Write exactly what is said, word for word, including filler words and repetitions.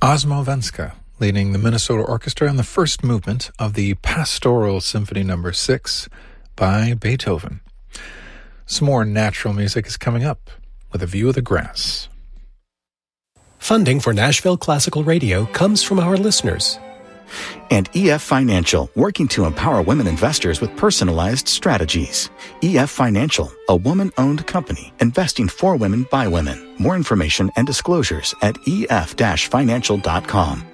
Osmo Venska, leading the Minnesota Orchestra in the first movement of the Pastoral Symphony Number six by Beethoven. Some more natural music is coming up with A View of the Grass. Funding for Nashville Classical Radio comes from our listeners. And E F Financial, working to empower women investors with personalized strategies. E F Financial, a woman-owned company investing for women by women. More information and disclosures at E F financial dot com.